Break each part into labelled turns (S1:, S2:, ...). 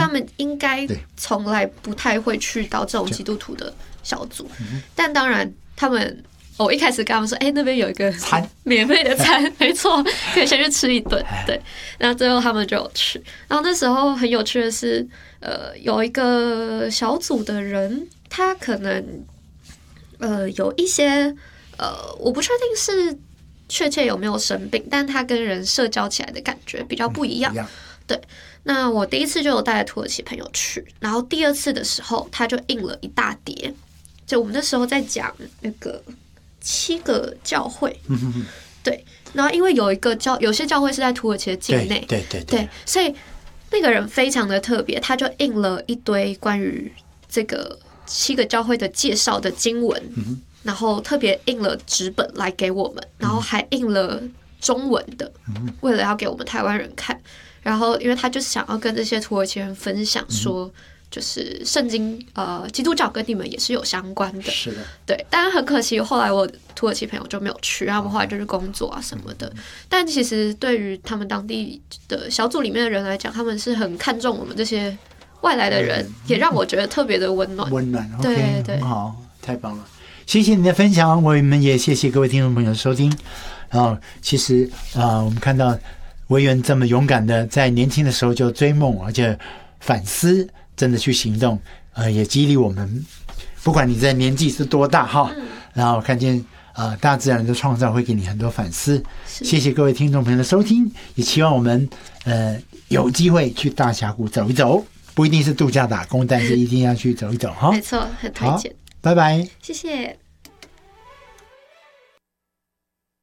S1: 们应该从来不太会去到这种基督徒的小组，但当然他们。我一开始跟他们说，那边有一个免费的餐，没错，可以先去吃一顿。对，然后最后他们就有去。然后那时候很有趣的是，有一个小组的人，他可能有一些我不确定是确切有没有生病，但他跟人社交起来的感觉比较不一样。对，那我第一次就有带土耳其朋友去，然后第二次的时候，他就印了一大叠。就我们那时候在讲那个。7个教会，对，然后因为有些教会是在土耳其的境内，对，所以那个人非常的特别，他就印了一堆关于这个7个教会的介绍的经文，然后特别印了纸本来给我们，然后还印了中文的，为了要给我们台湾人看，然后因为他就想要跟这些土耳其人分享说。就是圣经，基督教跟你们也是有相关的，
S2: 是的，
S1: 对。但是很可惜，后来我土耳其朋友就没有去，他们后来就去工作啊什么的。但其实对于他们当地的小组里面的人来讲，他们是很看重我们这些外来的人，也让我觉得特别的温暖。
S2: 温暖，
S1: 对对，
S2: 很好，太棒了，谢谢你的分享，我们也谢谢各位听众朋友的收听。然后，其实我们看到维园这么勇敢的在年轻的时候就追梦，而且反思。真的去行动，也激励我们。不管你在年纪是多大哈，然后看见大自然的创造会给你很多反思。谢谢各位听众朋友的收听，也希望我们有机会去大峡谷走一走，不一定是度假打工，但是一定要去走一走哈。
S1: 没错，很推荐。
S2: 拜拜，
S1: 谢谢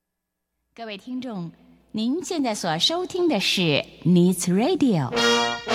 S3: 各位听众，您现在所收听的是 Needs Radio。